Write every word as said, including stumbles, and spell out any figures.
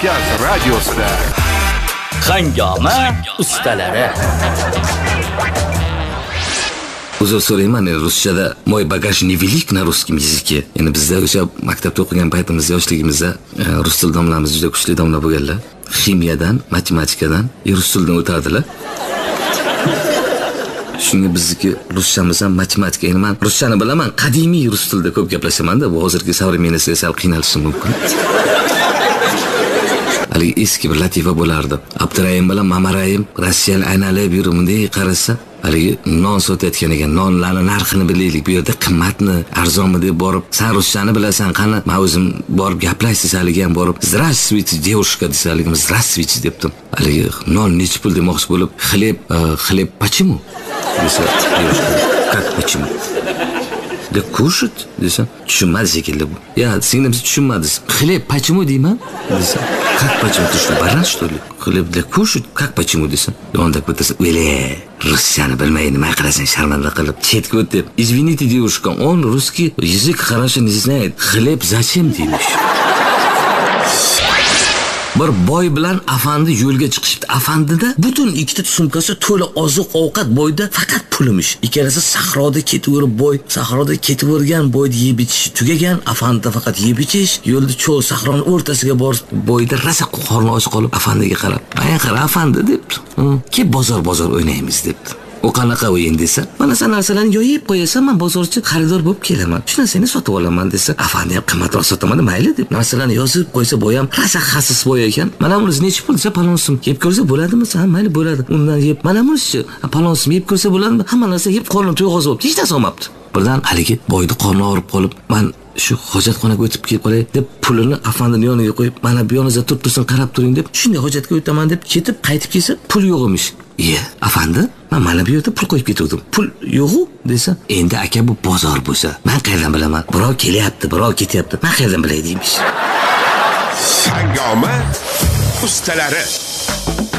Markaz radiosida Hangoma ustalari. Uzr so'rayman, ruschada moy bagaj nevelik na ruskim языке. Ya'ni bizda o'sha maktabda o'qigan paytimizda, yoshligimizda rus tili domlalarimiz juda kuchli domla bo'lganlar. Ximiyadan, matematikadan rus tilidan o'tardilar. Shunga bizniki ruschamiz ham matematika. Ya'ni men ruschani bilaman, qadimiy rus tilida ko'p gaplashaman-da, bu hozirgi savremenniy sal qiynalishi mumkin. Ali eski bir latifa bo'lardi. Abdurayim bilan Mamarayim Rossiyani aynalib yurib bunday qarasa, haligi non sotayotgan ekan. Nonlarni narxini bilaylik. Bu yerda qimmatmi, arzonmi deb borib, "Sen ruschani bilasan, qani, men o'zim borib gaplaysiz haligi ham borib, "Здравствуйте, девушка" desa, haligi "Здравствуйте" debdim. Haligi non nechi pul demoqchi bo'lib, "Xleb, xleb почему?" desa, "Девушка, как почему?" "Да кушать" desa, tushunmadi shekilli bu. "Ya, singlimsiz tushunmadingiz. Xleb почему deyman?" desa, "Как почему? Ты что, баран, что ли? Xleb для кушать? Как почему?" desa. Onda bittasi, "O'le, ruschani bilmay nima qilasan, sharmanda qilib. Chetga o't deb. Извините, девушка, он русский язык хорошо не знает. Xleb зачем deymish?" Bir boy bilan afandi yo'lga chiqishibdi. Afandida butun ikkita sumkasi to'la oziq-ovqat, boyda faqat pulimish. Ikkalasi sahroda ketaverib, boy sahroda ketavergan, boyda yeb ichish tugagan, afandida faqat yeb ichish. Yo'lda cho'l sahroning o'rtasiga borib, boyda rasa qorni och qolib afandiga qarab, "Mana qara afandi" debdi. "Ke bozor-bozor o'ynaymiz" debdi. "O qanaqa o'yin" desa, "Mana sen narsalarni yoyib qo'yasan, men bozorchi xaridor bo'lib kelaman. Shu narsani sotib olaman" desa, afandi ham qimmatroq sotaman, mayli deb narsalarni yozib qo'ysa, boy ham rasa xasis boy ekan. "Mana bunisi necha pul" desa, "Palonsim yeb ko'rsa bo'ladimi?" "Ha, mayli bo'ladi." Undan yeb, "Mana bunisi palonsim yeb ko'rsa bo'ladimi?" Hamma narsa yeb qorni to'yg'oz bo'lib, hech narsa olmabdi. Birdan haligi boyni qorni og'rib qolib, "Men shu hojatxonaga o'tib kelib qolay" deb pulini afandining yoniga qo'yib, "Mana bu yoningizda turib tursin, qarab turing" deb shunday hojatga o'taman deb ketib qaytib kelsa, pul yo'q emish. "Iye, afandi, men mana bu yerda pul qo'yib ketdim. Pul yo'q-ku" desa, "Endi aka bu bozor bo'lsa, men qayerdan bilaman? Birov kelyapti, birov ketyapti. Men qayerdan bilay" deymish. Hangoma ustalari.